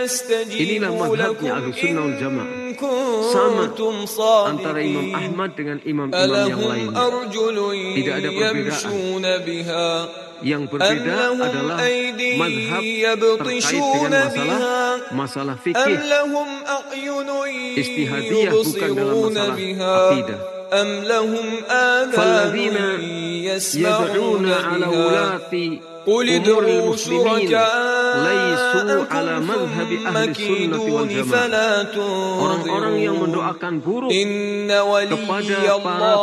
Inilah mazhabnya Ahlussunnah wal Jamaah. Sama antara Imam Ahmad dengan imam-imam yang lainnya. Tidak ada perbedaan. Yang berbeda adalah mazhab terkait dengan masalah fikih. Istihadiyah bukan dalam masalah akidah. Falladzina yad'una ala ulati umur muslimin laisu ala madhhabi ahli sunnati wal jamaah. Orang-orang yang mendoakan buruk kepada para